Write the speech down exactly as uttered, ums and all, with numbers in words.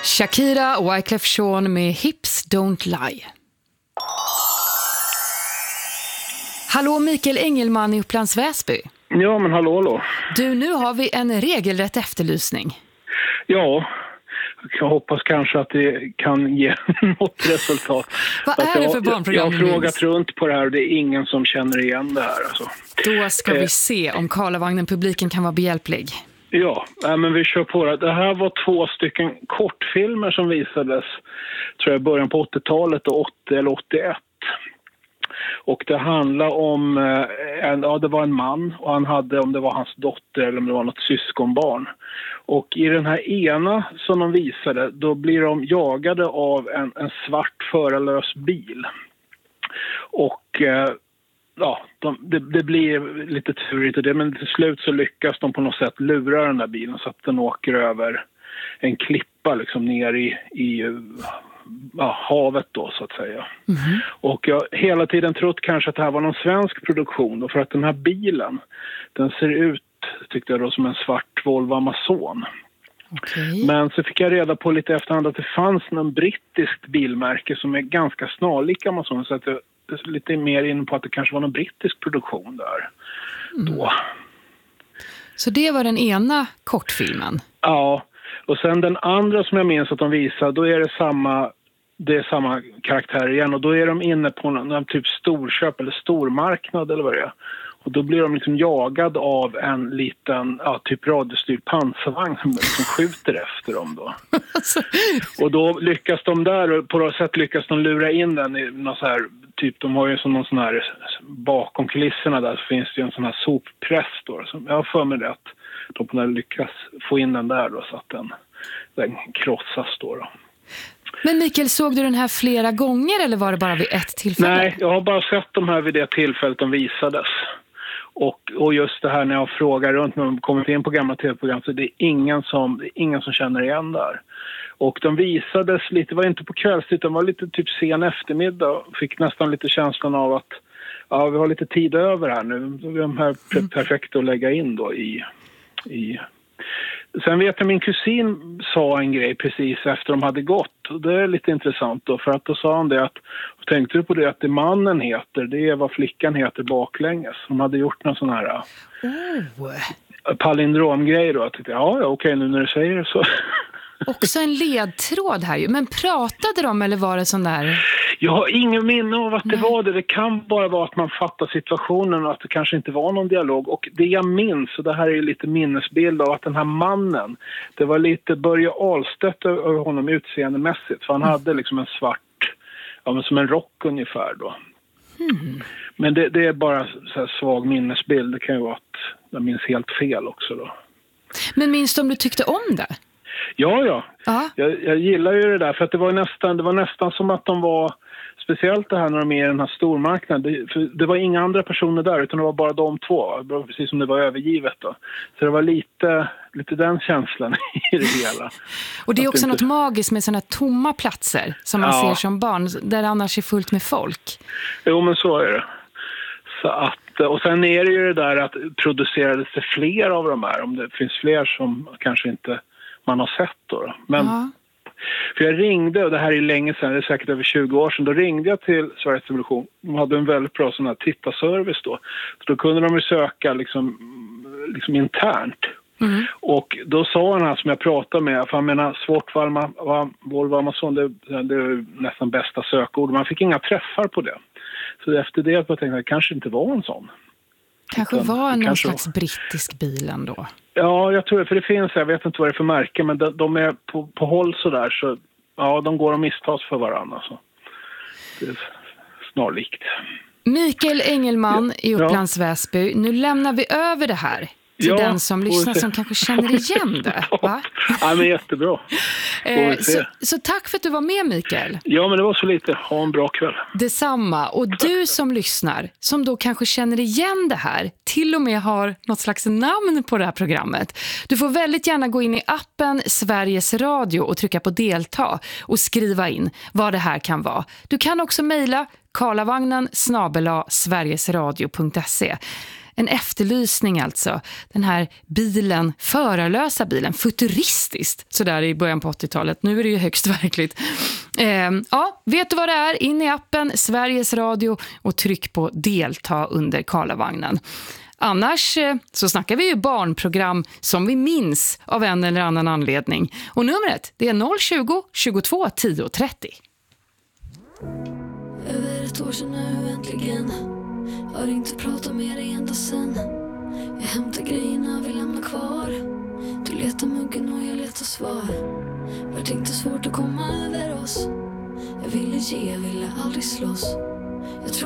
Shakira och Wyclef Jean med Hips Don't Lie. Hallå Mikael Engelman i Upplands Väsby. Ja, men hallå, hallå. Du, nu har vi en regelrätt efterlysning. Ja, jag hoppas kanske att det kan ge något resultat. Vad är det för barnprogram? Jag, jag har frågat runt på det här och det är ingen som känner igen det här. Alltså. Då ska eh. vi se om Karlavagnen-publiken kan vara behjälplig. Ja, men vi kör på det. Det här var två stycken kortfilmer som visades, tror jag, i början på åttiotalet och åttio eller åttioett. Och det handlar om, en, ja det var en man och han hade, om det var hans dotter eller om det var något syskonbarn. Och i den här ena som de visade, då blir de jagade av en, en svart förarlös bil. Och ja, de, det, det blir lite turigt och det, men till slut så lyckas de på något sätt lura den där bilen så att den åker över en klippa liksom ner i, i ja, havet då så att säga. Mm-hmm. Och jag har hela tiden trott kanske att det här var någon svensk produktion då, för att den här bilen, den ser ut, tyckte jag då, som en svart Volvo Amazon. Okay. Men så fick jag reda på lite efterhand att det fanns någon brittiskt bilmärke som är ganska snarlik Amazon, så att jag är lite mer in på att det kanske var någon brittisk produktion där då. Mm. Så det var den ena kortfilmen? Ja, och sen den andra som jag minns att de visar, då är det samma, det är samma karaktär igen och då är de inne på någon, någon typ storköp eller stormarknad eller vad det är. Och då blir de liksom jagad av en liten, ja, typ radiostyrd pansarvagn som liksom skjuter efter dem då. Och då lyckas de där, och på något sätt lyckas de lura in den i någon så här, typ de har ju som någon sån här, bakom kulisserna där så finns det ju en sån här soppress då. Så jag har för mig det att de på lyckas få in den där då så att den, den krossas då då. Men Mikael, såg du den här flera gånger eller var det bara vid ett tillfälle? Nej, jag har bara sett de här vid det tillfället de visades. Och, och just det här när jag frågar runt när de kommit in på gamla tv-program så det är ingen som, det är ingen som känner igen där. Och de visades lite, var inte på kvällstid, de var lite typ sen eftermiddag. Fick nästan lite känslan av att ja, vi har lite tid över här nu. Vi är de här perfekta att lägga in då i... i. Sen vet jag min kusin sa en grej precis efter de hade gått. Och det är lite intressant då, för att då sa han det att, tänkte du på det att det mannen heter, det är vad flickan heter baklänges. De hade gjort någon sån här oh. palindromgrej då. Jag tyckte, ja, ja okej nu när du säger det så. Också en ledtråd här ju. Men pratade de eller var det sån där? Jag har ingen minne av att det Nej. var det. Det kan bara vara att man fattar situationen och att det kanske inte var någon dialog. Och det jag minns, och det här är ju lite minnesbild av att den här mannen, det var lite Börje Ahlstedt över honom utseendemässigt. För han mm. hade liksom en svart, ja men som en rock ungefär då. Mm. Men det, det är bara så här svag minnesbild. Det kan ju vara att jag minns helt fel också då. Men minns du om du tyckte om det? Ja, ja. Jag, jag gillar ju det där för att det var nästan, det var nästan som att de var, speciellt det här när de är i den här stormarknaden, det, för det var inga andra personer där utan det var bara de två, precis som det var övergivet då. Så det var lite, lite den känslan i det hela. Och det är också det något inte... magiskt med sådana tomma platser som man ja. ser som barn, där det annars är fullt med folk. Jo, men så är det. Så att, och sen är det ju det där att producerades det fler av de här, om det finns fler som kanske inte man har sett då. då. Men, ja. För jag ringde, och det här är länge sedan, det är säkert över tjugo år sedan, då ringde jag till Sveriges Television. De hade en väldigt bra sån här tittarservice då. Så då kunde de ju söka liksom, liksom internt. Mm. Och då sa han här som jag pratade med, för jag menar svårt Volvo Amazon, det, det är nästan bästa sökord. Man fick inga träffar på det. Så efter det jag tänkte jag att det kanske inte var en sån. Kanske Utan, var någon kanske slags brittisk bil ändå. Ja, jag tror det, för det finns, jag vet inte vad det är för märke, men de, de är på, på håll så där, så ja, de går och misstas för varandra. Så. Det är snarlikt. Mikael Engelman ja. i Upplands Väsby, nu lämnar vi över det här till ja, den som lyssnar som kanske känner igen det. Va? Ja, men jättebra. Eh, så, så tack för att du var med, Mikael. Ja, men det var så lite. Ha en bra kväll. Detsamma. Och du som lyssnar, som då kanske känner igen det här, till och med har något slags namn på det här programmet. Du får väldigt gärna gå in i appen Sveriges Radio och trycka på delta och skriva in vad det här kan vara. Du kan också mejla karlavagnen snabel-a sverigesradio punkt se. En efterlysning alltså. Den här bilen, förarlösa bilen, futuristiskt sådär i början på åttiotalet. Nu är det ju högst verkligt. Eh, ja, vet du vad det är? In i appen Sveriges Radio och tryck på delta under Karlavagnen. Annars så snackar vi ju barnprogram som vi minns av en eller annan anledning. Och numret, det är noll tjugo, tjugotvå, tio, trettio. Över ett år sedan nu äntligen. Har inte pratat med dig ända sen. Jag hämtar grejerna vi lämnar kvar. Du letar muggen och jag letar svar. Vart inte svårt att komma över oss. Jag ville ge, jag ville aldrig slåss.